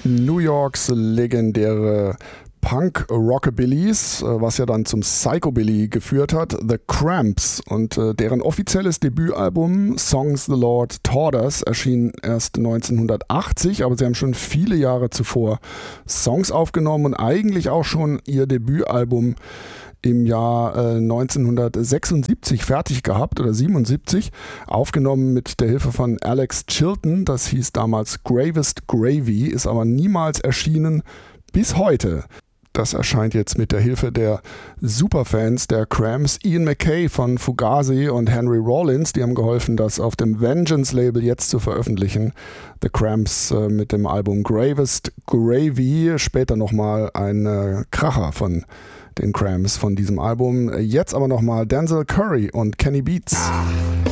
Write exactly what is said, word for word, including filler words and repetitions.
New Yorks legendäre Punk-Rockabillys, was ja dann zum Psychobilly geführt hat, The Cramps, und äh, deren offizielles Debütalbum Songs the Lord Taught Us erschien erst neunzehnhundertachtzig, aber sie haben schon viele Jahre zuvor Songs aufgenommen und eigentlich auch schon ihr Debütalbum im Jahr äh, neunzehnhundertsechsundsiebzig fertig gehabt oder siebenundsiebzig, aufgenommen mit der Hilfe von Alex Chilton. Das hieß damals Gravest Gravy, ist aber niemals erschienen bis heute. Das erscheint jetzt mit der Hilfe der Superfans der Cramps, Ian MacKaye von Fugazi und Henry Rollins. Die haben geholfen, das auf dem Vengeance-Label jetzt zu veröffentlichen. The Cramps äh, mit dem Album Gravest Gravy. Später nochmal ein äh, Kracher von den Cramps von diesem Album. Jetzt aber nochmal Denzel Curry und Kenny Beats.